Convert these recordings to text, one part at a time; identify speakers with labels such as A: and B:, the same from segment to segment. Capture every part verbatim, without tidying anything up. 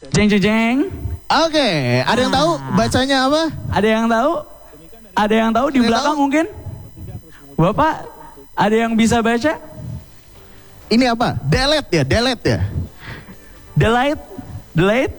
A: Jeng jeng jeng.
B: Oke, ada yang tahu bacanya apa?
A: Ada yang tahu? Ada yang tahu di
B: Ada yang
A: belakang
B: tahu?
A: mungkin? Bapak, ada yang bisa baca?
B: Ini apa? Delete ya, delete ya.
A: Delete, delete.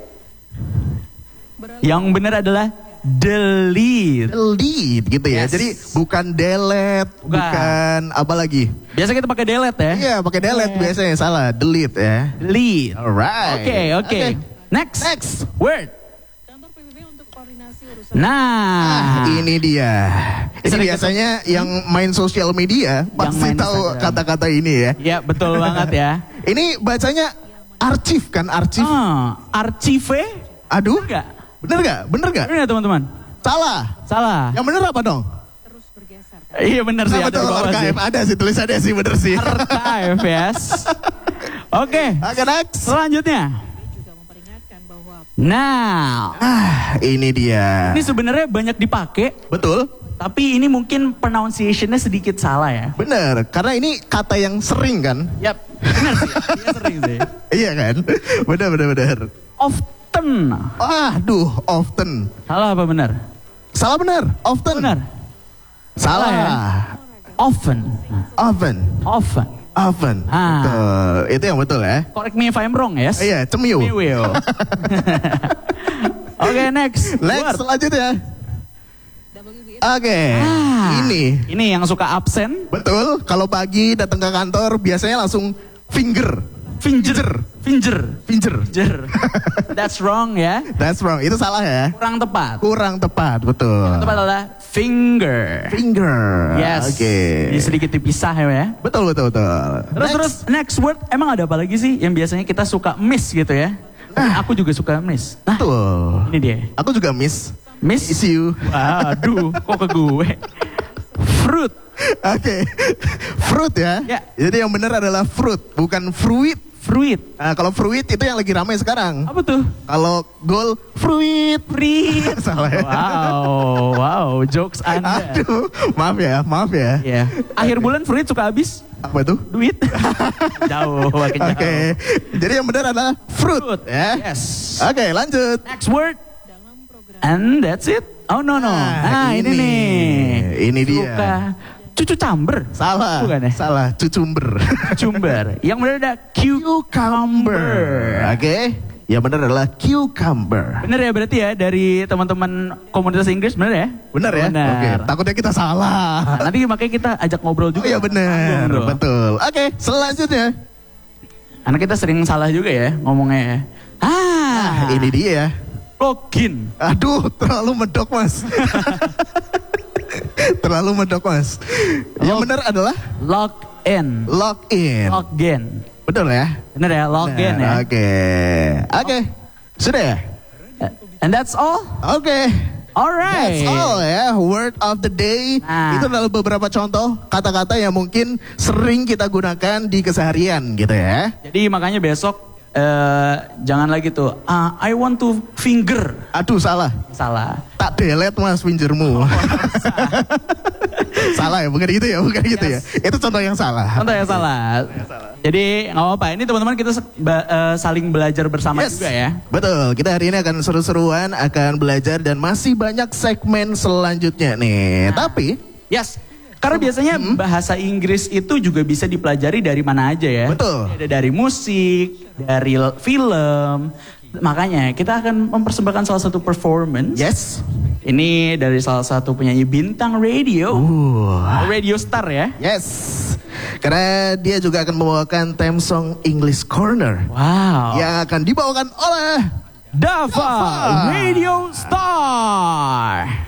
A: Yang benar adalah delete.
B: Delete gitu ya.
A: Yes.
B: Jadi bukan delete,
A: Bukan.
B: bukan apa lagi?
A: Biasa kita pakai delete ya?
B: Iya, pakai delete
A: Yeah.
B: biasanya, salah, delete ya.
A: Delete.
B: Alright.
A: Oke, oke.
B: Oke.
A: Next.
B: Next.
A: Word.
C: Kantor P B B untuk koordinasi urusan.
A: Nah.
B: Ah, ini dia. Ini
A: Sering
B: biasanya yang main sosial media pasti
A: main
B: tahu
A: Instagram.
B: kata-kata ini ya.
A: Ya, betul banget ya.
B: Ini bacanya arsip kan, arsip.
A: Ah, archive.
B: Aduh,
A: Enggak?
B: bener gak? Bener gak?
A: Benar nggak teman-teman?
B: Salah.
A: Salah.
B: Yang bener apa dong?
C: Terus bergeser.
A: Iya benar sih.
B: Nah,
A: Ada
B: betul,
A: di bawah sih.
B: archive. Ada sih, tulisannya sih, bener sih.
A: Archive, yes. Oke.
B: Oke, next.
A: Selanjutnya.
C: Juga memperingatkan bahwa
A: Now.
B: Ah, ini dia.
A: Ini sebenarnya banyak dipakai,
B: Betul,
A: tapi ini mungkin pronunciation-nya sedikit salah ya.
B: bener. Karena ini kata yang sering kan?
A: Yap, benar sih. Iya sering sih.
B: Iya kan? Bener, bener, bener.
A: Often.
B: Aduh, often.
A: Salah apa benar?
B: Salah bener, often.
A: Benar.
B: Salah.
A: Salah ya? Often.
B: Often.
A: Often.
B: Often.
A: Ah.
B: Betul. Itu yang betul ya.
A: Correct me if I'm wrong, yes?
B: Iya, cemiu.
A: We will. Oke, next.
B: Next,
A: Word.
B: selanjutnya.
C: W B S
B: Oke,
A: Ah,
B: ini.
A: Ini yang suka absen.
B: Betul, kalau pagi datang ke kantor biasanya langsung finger.
A: Finger. Finger.
B: Finger.
A: Finger. That's wrong ya.
B: That's wrong, itu salah ya.
A: Kurang tepat.
B: Kurang tepat, betul.
A: Yang tepat adalah finger.
B: Finger.
A: Yes.
B: Oke.
A: Jadi sedikit dipisah ya.
B: Betul, betul, betul.
A: Terus
B: Next.
A: terus next word emang ada apa lagi sih yang biasanya kita suka miss gitu ya? Aku juga suka miss. Nah,
B: Betul.
A: ini dia.
B: Aku juga miss.
A: Miss.
B: Miss you.
A: Waduh, kok ke gue? Fruit.
B: Oke. Fruit ya.
A: Ya.
B: Jadi yang benar adalah fruit, bukan fruit.
A: Fruit.
B: Nah, kalau fruit itu yang lagi ramai sekarang.
A: Apa tuh?
B: Kalau goal fruit.
A: Fruit.
B: Salah ya.
A: Wow, wow, jokes Anda.
B: Aduh, maaf ya, maaf ya.
A: Ya. Akhir bulan fruit suka habis
B: Apa tuh?
A: duit. Jauh, makin
B: Oke.
A: jauh.
B: Jadi yang benar adalah fruit,
A: Fruit.
B: ya.
A: Yes.
B: Oke, lanjut.
A: Next word.
C: dalam program
A: And that's it. Oh no no.
B: Nah,
A: Nah, ini,
B: ini.
A: nih.
B: Ini dia.
A: Suka cucu camber.
B: Salah.
A: Bukan ya?
B: Salah, cucumber.
A: Cumber. Yang benar ada cucumber.
B: Oke. Yang benar adalah cucumber.
A: Bener ya berarti ya dari teman-teman komunitas Inggris bener ya?
B: Benar ya?
A: Benar.
B: Oke, takutnya kita salah.
A: Nah, nanti makanya kita ajak ngobrol
B: Oh
A: juga.
B: iya benar,
A: Tanggung dong.
B: betul. Oke, selanjutnya.
A: Karena kita sering salah juga ya ngomongnya ya. Ah,
B: Ah, ini dia.
A: login.
B: Aduh, terlalu medok mas. terlalu medok mas. Yang
A: Log-
B: benar adalah
A: Login.
B: login.
A: Login.
B: Betul ya?
A: Bener ya, login ya.
B: Benar, Oke, oke, sudah ya?
A: And that's all?
B: Oke.
A: Alright.
B: That's all ya, word of the day.
A: Nah.
B: Itu adalah beberapa contoh kata-kata yang mungkin sering kita gunakan di keseharian gitu ya.
A: Jadi makanya besok eh, jangan lagi tuh, ah, I want to finger.
B: Aduh salah,
A: Salah.
B: tak delete mas fingermu. Salah ya, bukan gitu ya, bukan gitu ya. Itu contoh yang salah.
A: Contoh yang salah. Jadi nggak apa-apa. Ini teman-teman kita se- ba- eh, saling belajar bersama
B: Yes,
A: juga ya.
B: betul. Kita hari ini akan seru-seruan, akan belajar dan masih banyak segmen selanjutnya nih.
A: Nah.
B: Tapi,
A: Yes. Karena biasanya bahasa Inggris itu juga bisa dipelajari dari mana aja ya.
B: Betul.
A: Ada dari musik, dari l- film. Makanya kita akan mempersembahkan salah satu performance.
B: yes.
A: Ini dari salah satu penyanyi bintang radio.
B: Uh,
A: Radio Star ya.
B: yes. Karena dia juga akan membawakan theme song English Corner.
A: Wow.
B: Yang akan dibawakan oleh
A: Dava,
B: Dava.
A: Radio Star.